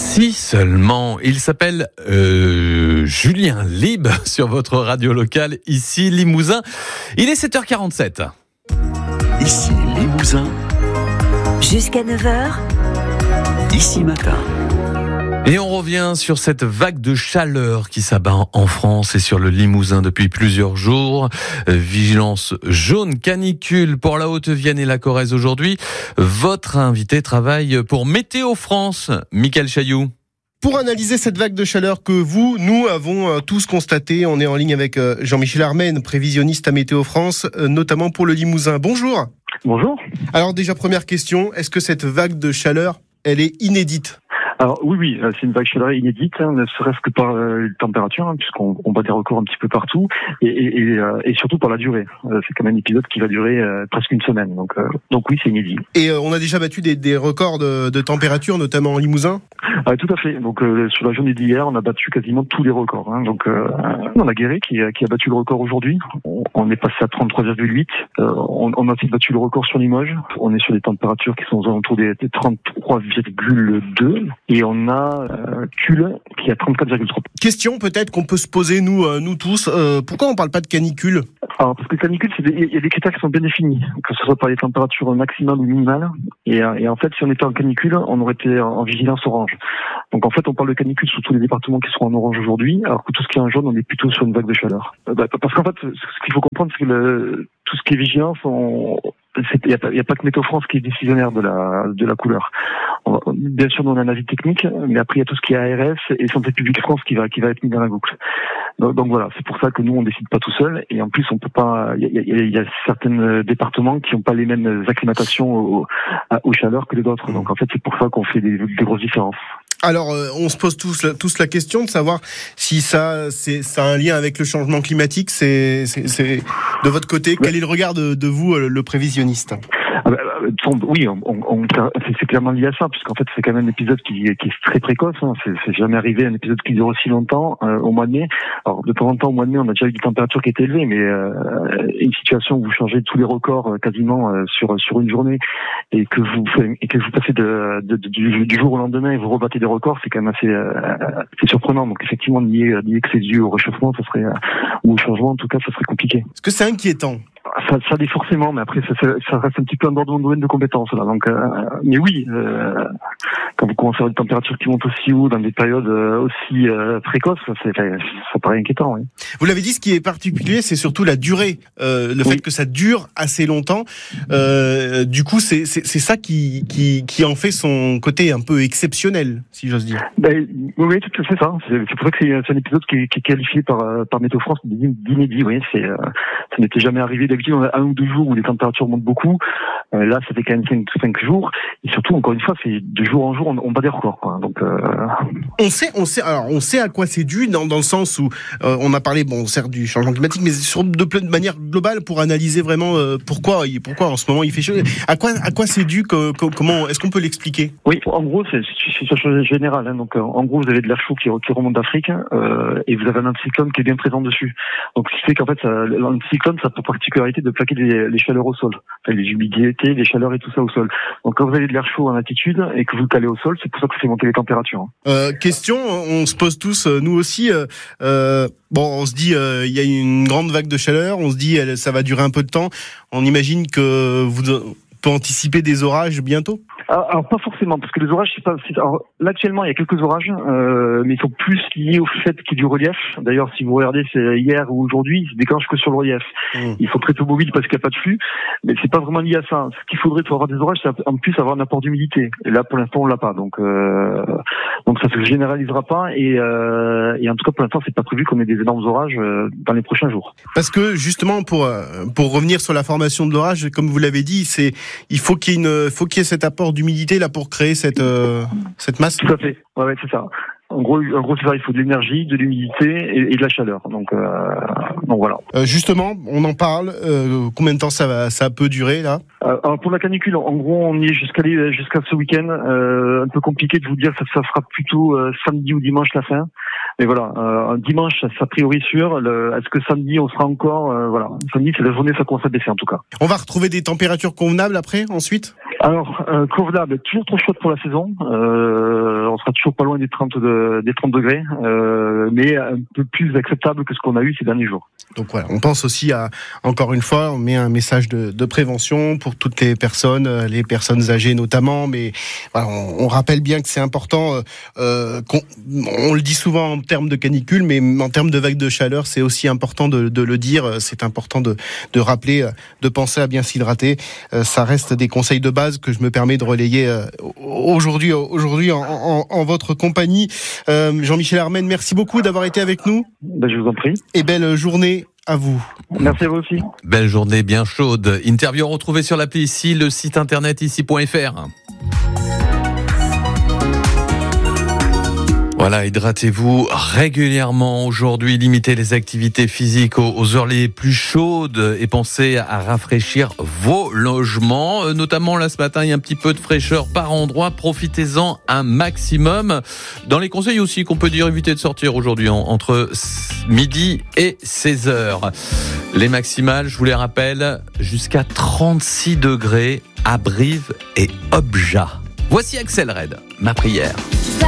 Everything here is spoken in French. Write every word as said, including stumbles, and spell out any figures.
Si seulement. Il s'appelle euh, Julien Lib sur votre radio locale, ici Limousin. Il est sept heures quarante-sept. Ici Limousin. Jusqu'à neuf heures. Ici Matin. Et on revient sur cette vague de chaleur qui s'abat en France et sur le Limousin depuis plusieurs jours. Vigilance jaune canicule pour la Haute-Vienne et la Corrèze aujourd'hui. Votre invité travaille pour Météo France, Michael Chailloux. Pour analyser cette vague de chaleur que vous, nous avons tous constaté, on est en ligne avec Jean-Michel Armen, prévisionniste à Météo France, notamment pour le Limousin. Bonjour. Bonjour. Alors déjà, première question, est-ce que cette vague de chaleur, elle est inédite ? Alors oui, oui, c'est une vague chaleur inédite, hein, ne serait-ce que par euh, les températures, hein, puisqu'on on bat des records un petit peu partout, et, et, et, euh, et surtout par la durée. Euh, c'est quand même un épisode qui va durer euh, presque une semaine, donc euh, donc oui, c'est inédit. Et euh, on a déjà battu des, des records de, de température, notamment en Limousin ? Ah, tout à fait. Donc euh, sur la journée d'hier, on a battu quasiment tous les records. Hein. Donc euh, on a Guéret qui, qui a battu le record aujourd'hui. On, on est passé à trente-trois virgule huit. Euh, on, on a aussi battu le record sur Limoges. On est sur des températures qui sont aux alentours des, des trente-trois virgule deux. Et on a euh, Tulle qui a trente-quatre virgule trois. Question peut-être qu'on peut se poser nous, euh, nous tous. Euh, pourquoi on ne parle pas de canicule ? Alors parce que canicule, c'est il y a des critères qui sont bien définis, que ce soit par les températures maximales ou minimales. Et, et en fait, si on était en canicule, on aurait été en vigilance orange. Donc en fait, on parle de canicule sur tous les départements qui sont en orange aujourd'hui, alors que tout ce qui est en jaune, on est plutôt sur une vague de chaleur. Euh, bah, parce qu'en fait, ce qu'il faut comprendre, c'est que le, tout ce qui est vigilance, il n'y a, a pas que Météo France qui est décisionnaire de la de la couleur. On, bien sûr, nous on a un avis technique, mais après il y a tout ce qui est A R S et Santé publique France qui va qui va être mis dans la boucle. Donc, donc voilà, c'est pour ça que nous on décide pas tout seul, et en plus on peut pas. Il y a, y, a, y a certains départements qui n'ont pas les mêmes acclimatations aux, aux chaleurs que les autres. Donc en fait, c'est pour ça qu'on fait des, des grosses différences. Alors, euh, on se pose tous, tous la question de savoir si ça, c'est, ça a un lien avec le changement climatique. C'est, c'est, c'est de votre côté, quel est le regard de, de vous, le prévisionniste ? Ah bah, oui, on, on, on, c'est clairement lié à ça, puisqu'en fait c'est quand même un épisode qui, qui est très précoce. Hein. C'est, c'est jamais arrivé un épisode qui dure aussi longtemps euh, au mois de mai. Alors de temps en temps au mois de mai, on a déjà eu des températures qui étaient élevées, mais euh, une situation où vous changez tous les records euh, quasiment euh, sur sur une journée et que vous et que vous passez de, de, de du, du jour au lendemain et vous rebattez des records, c'est quand même assez euh, c'est surprenant. Donc effectivement, nier, nier que c'est dû au réchauffement, ça serait euh, ou au changement, en tout cas, ça serait compliqué. Est-ce que c'est inquiétant ? Ça, ça l'est forcément, mais après ça, ça, ça reste un petit peu en dehors de mon domaine de compétences là. Donc, euh, mais oui, euh, quand vous commencez à avoir des températures qui montent aussi haut dans des périodes euh, aussi euh, précoces, ça, c'est, ça paraît inquiétant. Oui. Vous l'avez dit, ce qui est particulier, c'est surtout la durée, euh, le oui. fait que ça dure assez longtemps. Euh, du coup, c'est, c'est, c'est ça qui, qui, qui en fait son côté un peu exceptionnel, si j'ose dire. Ben, oui, oui, tout à fait ça. C'est, c'est pour ça que c'est, c'est un épisode qui est, qui est qualifié par, par Météo France d'inédit. Oui, c'est, euh, ça n'était jamais arrivé. D'habitude, on a un ou deux jours où les températures montent beaucoup. Euh, là, ça fait quand même cinq, cinq jours. Et surtout, encore une fois, c'est de jour en jour, on, on bat des records. Quoi. Donc, euh... on sait, on sait. Alors, on sait à quoi c'est dû dans, dans le sens où euh, on a parlé, bon, certes du changement climatique, mais sur de plein de manière globale pour analyser vraiment euh, pourquoi, pourquoi en ce moment il fait chaud. À quoi, à quoi c'est dû que, que, Comment est-ce qu'on peut l'expliquer ? Oui, en gros, c'est une situation générale. Hein. Donc, en gros, vous avez de l'air chaud qui, qui remonte d'Afrique euh, et vous avez un anticyclone qui est bien présent dessus. Donc, ce qui fait qu'en fait, ça, l'anticyclone, ça a pour particularité de plaquer les, les chaleurs au sol, enfin, les humidités, les chaleurs et tout ça au sol. Donc quand vous avez de l'air chaud en altitude et que vous le calez au sol, c'est pour ça que ça fait monter les températures. Euh, question, on se pose tous, nous aussi. Euh, euh, bon, on se dit, il euh, y a une grande vague de chaleur. On se dit, elle, ça va durer un peu de temps. On imagine que vous pouvez anticiper des orages bientôt. Alors pas forcément, parce que les orages, c'est pas. C'est, alors, là actuellement, il y a quelques orages, euh, mais ils sont plus liés au fait qu'il y a du relief. D'ailleurs, si vous regardez, c'est hier ou aujourd'hui, ils se déclenchent que sur le relief. Mmh. Ils sont très peu mobiles parce qu'il n'y a pas de flux, mais c'est pas vraiment lié à ça. Ce qu'il faudrait pour avoir des orages, c'est en plus avoir un apport d'humidité. Et là, pour l'instant, on l'a pas, donc euh, donc ça se généralisera pas. Et, euh, et en tout cas, pour l'instant, c'est pas prévu qu'on ait des énormes orages euh, dans les prochains jours. Parce que justement, pour pour revenir sur la formation de l'orage, comme vous l'avez dit, c'est il faut qu'il y ait une, faut qu'il y ait cet apport d'humidité là pour créer cette euh, cette masse. Tout à fait. Ouais, ouais, c'est ça. En gros, en gros, c'est ça. Il faut de l'énergie, de l'humidité et, et de la chaleur. Donc, euh, donc voilà. Euh, justement, on en parle. Euh, combien de temps ça va, ça peut durer là ? euh, Alors pour la canicule, en gros, on y est jusqu'à jusqu'à ce week-end. Euh, un peu compliqué de vous dire. Ça, ça sera plutôt euh, samedi ou dimanche la fin. Mais voilà, euh, un dimanche, c'est a priori sûr. Le, est-ce que samedi, on sera encore euh, voilà, samedi, c'est la journée, ça commence à baisser en tout cas. On va retrouver des températures convenables après, ensuite. Alors, euh, convenable, toujours trop chaude pour la saison. Euh, on sera toujours pas loin des trente, de, des trente degrés, euh, mais un peu plus acceptable que ce qu'on a eu ces derniers jours. Donc voilà, on pense aussi à, encore une fois, on met un message de, de prévention pour toutes les personnes, les personnes âgées notamment, mais voilà, on, on rappelle bien que c'est important, euh, qu'on, on le dit souvent en termes de canicule, mais en termes de vague de chaleur, c'est aussi important de, de le dire, c'est important de, de rappeler, de penser à bien s'hydrater. Euh, ça reste des conseils de base que je me permets de relayer euh, aujourd'hui, aujourd'hui en, en, en votre compagnie. Euh, Jean-Michel Armen, merci beaucoup d'avoir été avec nous. Ben, je vous en prie. Et belle journée à vous. Merci à vous aussi. Belle journée bien chaude. Interview retrouvée sur l'appli ici, le site internet ici point f r. Voilà, hydratez-vous régulièrement aujourd'hui, limitez les activités physiques aux, aux heures les plus chaudes et pensez à rafraîchir vos logements. Notamment là ce matin, il y a un petit peu de fraîcheur par endroit, profitez-en un maximum. Dans les conseils aussi qu'on peut dire, évitez de sortir aujourd'hui en, entre midi et seize heures. Les maximales, je vous les rappelle, jusqu'à trente-six degrés à Brive et Objat. Voici Axel Red, ma prière.